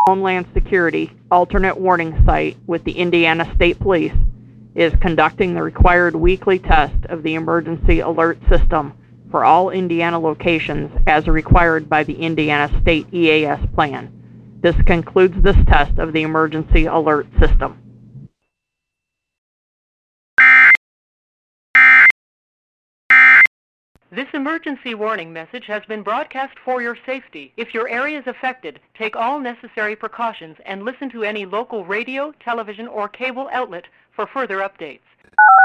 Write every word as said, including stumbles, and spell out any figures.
Homeland Security alternate warning site with the Indiana State Police is conducting the required weekly test of the emergency alert system for all Indiana locations as required by the Indiana State E A S plan. This concludes this test of the emergency alert system. This emergency warning message has been broadcast for your safety. If your area is affected, take all necessary precautions and listen to any local radio, television, or cable outlet for further updates.